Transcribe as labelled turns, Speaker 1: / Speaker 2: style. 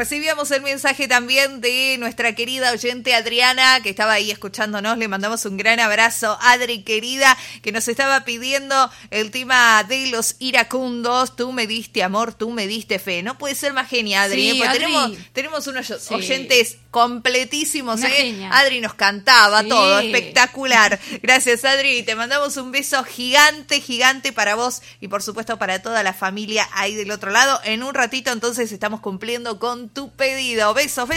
Speaker 1: recibíamos el mensaje también de nuestra querida oyente Adriana, que estaba ahí escuchándonos. Le mandamos un gran abrazo, Adri querida, que nos estaba pidiendo el tema de los iracundos. Tú me diste amor, tú me diste fe. No puede ser más genia, Adri.
Speaker 2: Sí,
Speaker 1: Pues
Speaker 2: Adri.
Speaker 1: tenemos unos oyentes completísimos.
Speaker 2: Una genia.
Speaker 1: Adri nos cantaba
Speaker 2: Sí.
Speaker 1: todo, espectacular. Gracias, Adri. Te mandamos un beso gigante, gigante para vos y por supuesto para toda la familia ahí del otro lado. En un ratito entonces estamos cumpliendo con tu pedido. Besos, besos.